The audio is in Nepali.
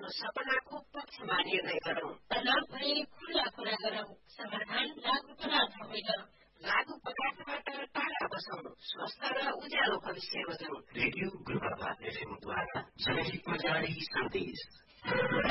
आफ्नो सपनाको पक्षमा निर्णय गरौं। तनाव भए खुल्ला कुरा गरौं। समाधान लागू पदार्थ होइन। लागू पदार्थबाट टाढा बसौं। स्वस्थ र उज्यालो भविष्य रोजौं। रेडियो गुरुबाबा एफएम द्वारा जनहितमा जारी सन्देश।